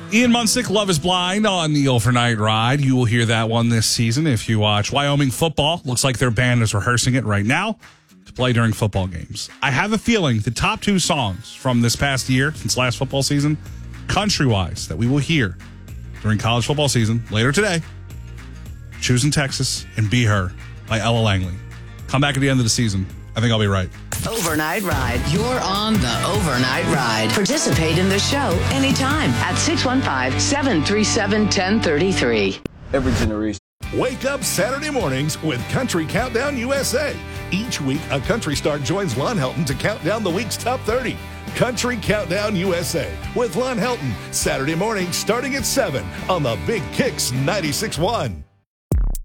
Ian Munsick, Love is Blind on the Overnight Ride. You will hear that one this season if you watch Wyoming football. Looks like their band is rehearsing it right now to play during football games. I have a feeling the top two songs from this past year, since last football season, country-wise, that we will hear during college football season later today, Choosing Texas and Be Her by Ella Langley. Come back at the end of the season. I think I'll be right. Overnight Ride. You're on the Overnight Ride. Participate in the show anytime at 615-737-1033. Every generation. Wake up Saturday mornings with Country Countdown USA. Each week, a country star joins Lon Helton to count down the week's top 30. Country Countdown USA with Lon Helton. Saturday morning starting at 7 on the Big Kicks 96.1.